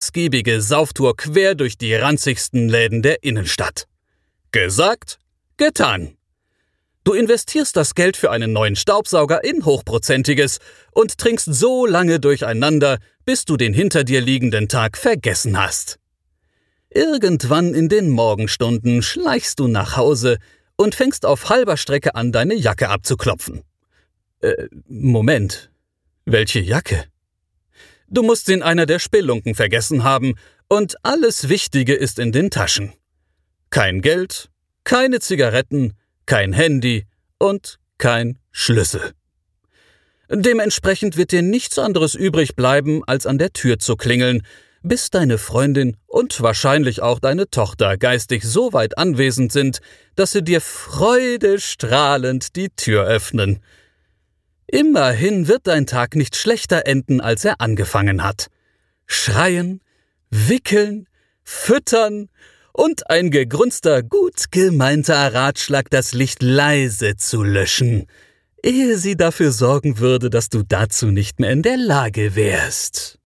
ausgiebige Sauftour quer durch die ranzigsten Läden der Innenstadt. Gesagt, getan. Du investierst das Geld für einen neuen Staubsauger in Hochprozentiges und trinkst so lange durcheinander, bis du den hinter dir liegenden Tag vergessen hast. Irgendwann in den Morgenstunden schleichst du nach Hause und fängst auf halber Strecke an, deine Jacke abzuklopfen. Moment, welche Jacke? Du musst sie in einer der Spelunken vergessen haben und alles Wichtige ist in den Taschen. Kein Geld, keine Zigaretten, kein Handy und kein Schlüssel. Dementsprechend wird dir nichts anderes übrig bleiben, als an der Tür zu klingeln, bis deine Freundin und wahrscheinlich auch deine Tochter geistig so weit anwesend sind, dass sie dir freudestrahlend die Tür öffnen. Immerhin wird dein Tag nicht schlechter enden, als er angefangen hat. Schreien, wickeln, füttern und ein gegrunzter, gut gemeinter Ratschlag, das Licht leise zu löschen, ehe sie dafür sorgen würde, dass du dazu nicht mehr in der Lage wärst.